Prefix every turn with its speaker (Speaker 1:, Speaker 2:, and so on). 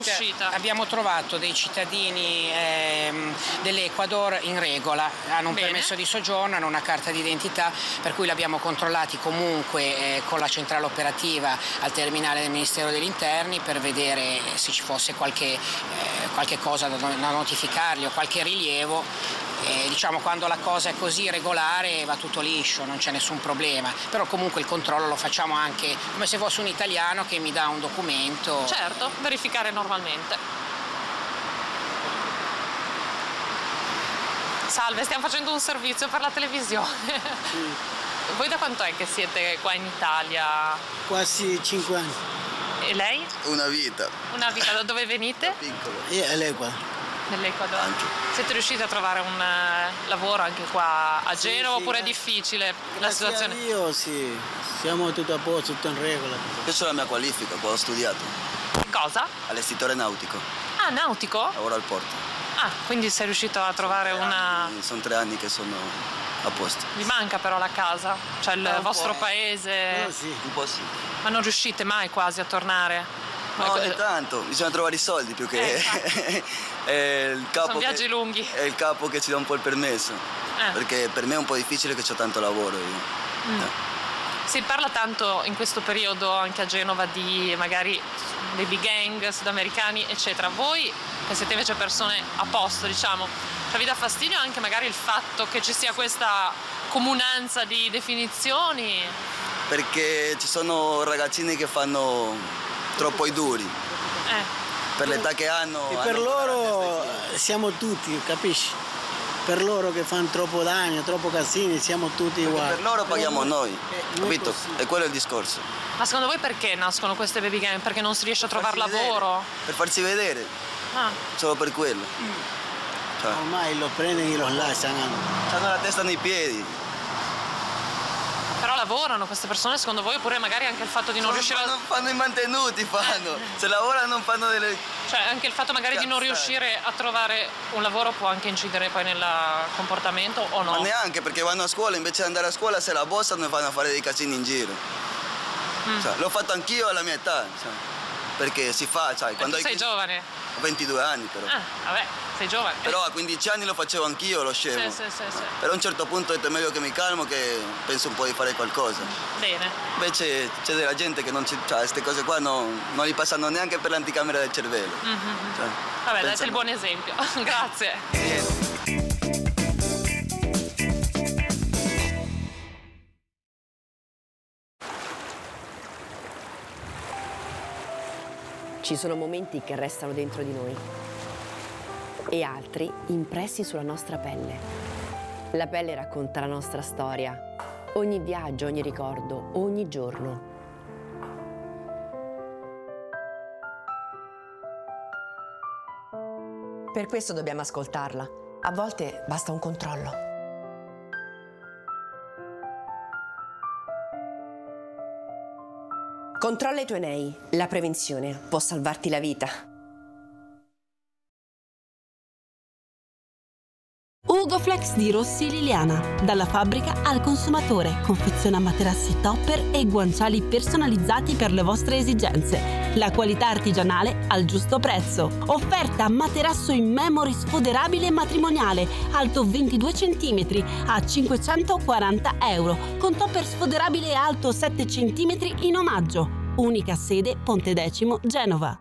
Speaker 1: Abbiamo trovato dei cittadini dell'Ecuador in regola, hanno un permesso di soggiorno, hanno una carta d'identità, per cui li abbiamo controllati comunque con la centrale operativa al terminale del Ministero degli Interni per vedere se ci fosse qualche cosa da notificargli o qualche rilievo. Diciamo, quando la cosa è così regolare va tutto liscio, non c'è nessun problema, però comunque il controllo lo facciamo anche come se fosse un italiano che mi dà un documento.
Speaker 2: Certo, verificare normalmente. Salve, stiamo facendo un servizio per la televisione.
Speaker 3: Sì.
Speaker 2: Voi da quanto è che siete qua in Italia?
Speaker 3: Quasi 5 anni.
Speaker 2: E lei?
Speaker 4: Una vita.
Speaker 2: Una vita, da dove venite?
Speaker 4: Piccolo.
Speaker 3: Io all'Ecuador.
Speaker 2: Nell'Ecuador.
Speaker 4: Anche.
Speaker 2: Siete riusciti a trovare un lavoro anche qua a Genova oppure è difficile la situazione?
Speaker 3: Io sì, siamo tutto a posto, tutto in regola.
Speaker 4: Questa è la mia qualifica, qua ho studiato.
Speaker 2: Cosa?
Speaker 4: Allestitore nautico.
Speaker 2: Ah, nautico?
Speaker 4: Lavoro al porto.
Speaker 2: Ah, quindi sei riuscito a trovare una...
Speaker 4: Sono 3 anni che sono a posto.
Speaker 2: Vi manca però la casa? Cioè il vostro paese?
Speaker 3: Sì.
Speaker 4: Un po' sì.
Speaker 2: Ma non riuscite mai quasi a tornare?
Speaker 4: No, ogni tanto, bisogna trovare i soldi più che... è il capo
Speaker 2: sono viaggi lunghi.
Speaker 4: È il capo che ci dà un po' il permesso. Perché per me è un po' difficile che ho tanto lavoro io.
Speaker 2: Si parla tanto in questo periodo anche a Genova di magari baby gang sudamericani eccetera. Voi che siete invece persone a posto, diciamo, cioè vi dà fastidio anche magari il fatto che ci sia questa comunanza di definizioni?
Speaker 4: Perché ci sono ragazzini che fanno troppo i duri. Per l'età che hanno.
Speaker 3: E per loro siamo tutti, capisci? Per loro che fanno troppo danno, troppo casini, siamo tutti uguali.
Speaker 4: Per loro paghiamo noi, capito? E quello è il discorso.
Speaker 2: Ma secondo voi perché nascono queste baby gang? Perché non si riesce a trovare lavoro?
Speaker 4: Per farsi vedere. Solo per quello. Cioè.
Speaker 3: Ormai lo prendono e lo lasciano.
Speaker 4: Hanno la testa nei piedi.
Speaker 2: Però lavorano queste persone secondo voi oppure magari anche il fatto di non riuscire a...
Speaker 4: Fanno i mantenuti, fanno. Se lavorano non fanno delle...
Speaker 2: Cioè anche il fatto magari di non riuscire a trovare un lavoro può anche incidere poi nel comportamento o no?
Speaker 4: Ma neanche, perché vanno a scuola, invece di andare a scuola se la bossano e vanno a fare dei casini in giro. Cioè, l'ho fatto anch'io alla mia età, cioè, perché si fa, sai, quando
Speaker 2: tu sei giovane?
Speaker 4: Ho 22 anni però.
Speaker 2: Vabbè, sei giovane.
Speaker 4: Però a 15 anni lo facevo anch'io, lo scemo.
Speaker 2: Sì.
Speaker 4: Però a un certo punto ho detto è meglio che mi calmo che penso un po' di fare qualcosa.
Speaker 2: Bene.
Speaker 4: Invece c'è della gente che non ci, cioè queste cose qua non gli passano neanche per l'anticamera del cervello. Cioè,
Speaker 2: vabbè, date il buon esempio. Grazie.
Speaker 5: Ci sono momenti che restano dentro di noi e altri impressi sulla nostra pelle. La pelle racconta la nostra storia, ogni viaggio, ogni ricordo, ogni giorno. Per questo dobbiamo ascoltarla. A volte basta un controllo. Controlla i tuoi nei. La prevenzione può salvarti la vita.
Speaker 6: Ugoflex di Rossi Liliana. Dalla fabbrica al consumatore. Confeziona materassi topper e guanciali personalizzati per le vostre esigenze. La qualità artigianale al giusto prezzo. Offerta materasso in memory sfoderabile matrimoniale, alto 22 cm a 540 euro, con topper sfoderabile alto 7 cm in omaggio. Unica sede Ponte Decimo, Genova.